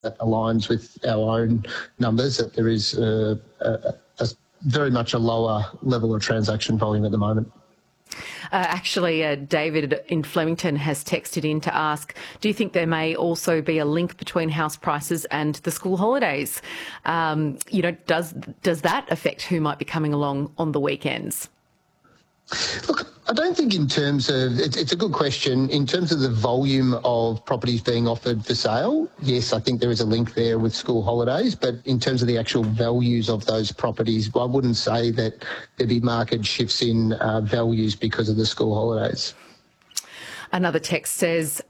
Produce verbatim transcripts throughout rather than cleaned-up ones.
that aligns with our own numbers, that there is a, a, a very much a lower level of transaction volume at the moment. Uh, actually, uh, David in Flemington has texted in to ask, do you think there may also be a link between house prices and the school holidays? Um, you know, does does that affect who might be coming along on the weekends? Look, I don't think in terms of, it's, it's a good question, in terms of the volume of properties being offered for sale, yes, I think there is a link there with school holidays, but in terms of the actual values of those properties, I wouldn't say that there'd be market shifts in uh, values because of the school holidays. Another text says,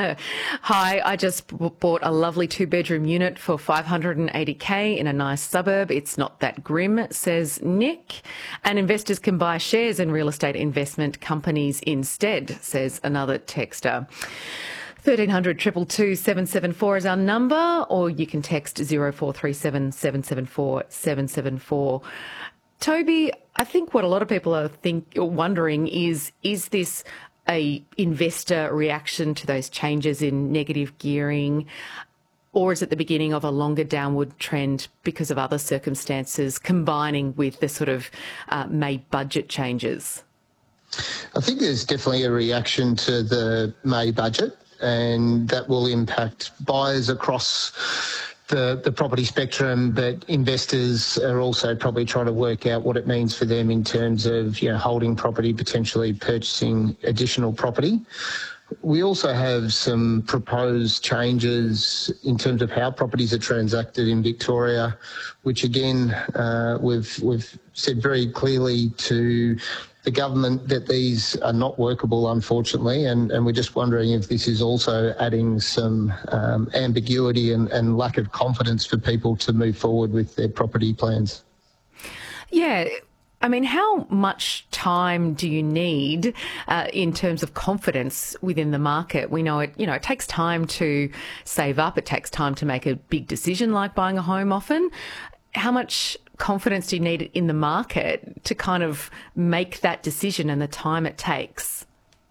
hi, I just bought a lovely two-bedroom unit for five hundred eighty K in a nice suburb. It's not that grim, says Nick. And investors can buy shares in real estate investment companies instead, says another texter. thirteen hundred, two two two, seven seven four is our number, or you can text zero four three seven, seven seven four, seven seven four. Toby, I think what a lot of people are think, wondering is, is this a investor reaction to those changes in negative gearing, or is it the beginning of a longer downward trend because of other circumstances combining with the sort of uh, May budget changes? I think there's definitely a reaction to the May budget, and that will impact buyers across the, the property spectrum, but investors are also probably trying to work out what it means for them in terms of, you know, holding property, potentially purchasing additional property. We also have some proposed changes in terms of how properties are transacted in Victoria, which again, uh, we've, we've said very clearly to the government that these are not workable, unfortunately, and, and we're just wondering if this is also adding some um, ambiguity and, and lack of confidence for people to move forward with their property plans. Yeah. I mean, how much time do you need uh, in terms of confidence within the market? We know it, you know, it takes time to save up. It takes time to make a big decision like buying a home often. How much confidence do you need in the market to kind of make that decision and the time it takes?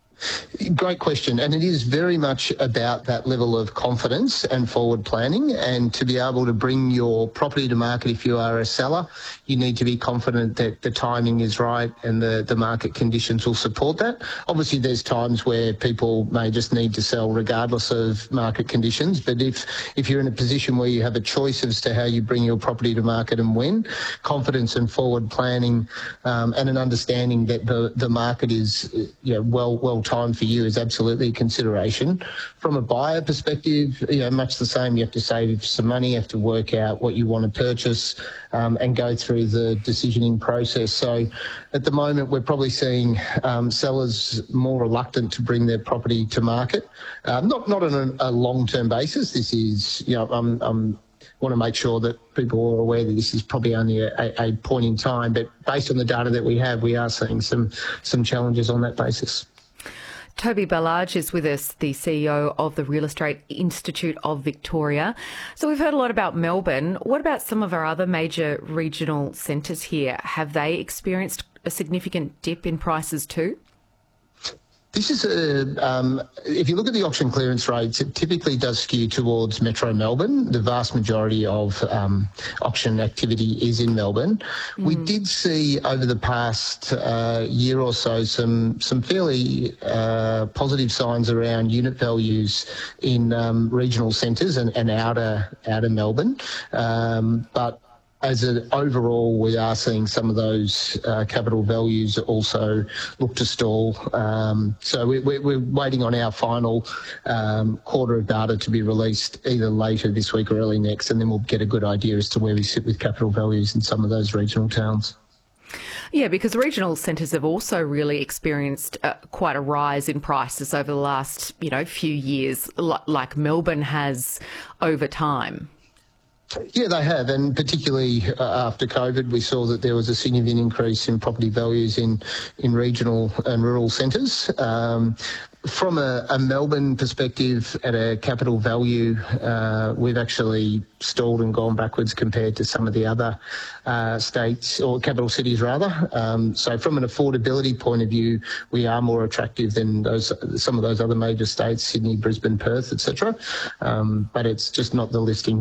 Great question, and it is very much about that level of confidence and forward planning, and to be able to bring your property to market if you are a seller, you need to be confident that the timing is right and the, the market conditions will support that. Obviously there's times where people may just need to sell regardless of market conditions, but if, if you're in a position where you have a choice as to how you bring your property to market and when, confidence and forward planning um, and an understanding that the, the market is, you know, well, well time for you is absolutely a consideration. From a buyer perspective, you know, much the same. You have to save some money, you have to work out what you want to purchase um, and go through the decisioning process. So at the moment, we're probably seeing um, sellers more reluctant to bring their property to market. Uh, not not on a, a long-term basis. This is, you know, I'm, I'm want to make sure that people are aware that this is probably only a, a point in time, but based on the data that we have, we are seeing some some challenges on that basis. Toby Ballage is with us, the C E O of the Real Estate Institute of Victoria. So we've heard a lot about Melbourne. What about some of our other major regional centres here? Have they experienced a significant dip in prices too? This is a, um, if you look at the auction clearance rates, it typically does skew towards Metro Melbourne. The vast majority of um, auction activity is in Melbourne. Mm. We did see over the past uh, year or so some some fairly uh, positive signs around unit values in um, regional centres and, and outer outer Melbourne, um, but as an overall, we are seeing some of those uh, capital values also look to stall. Um, so we, we, we're waiting on our final um, quarter of data to be released either later this week or early next, and then we'll get a good idea as to where we sit with capital values in some of those regional towns. Yeah, because regional centres have also really experienced uh, quite a rise in prices over the last, you know, few years, like Melbourne has over time. Yeah, they have, and particularly uh, after COVID, we saw that there was a significant increase in property values in, in regional and rural centres. Um, From a, a Melbourne perspective, at a capital value, uh, we've actually stalled and gone backwards compared to some of the other uh, states, or capital cities rather. Um, so from an affordability point of view, we are more attractive than those some of those other major states, Sydney, Brisbane, Perth, et cetera. Um, but it's just not the listing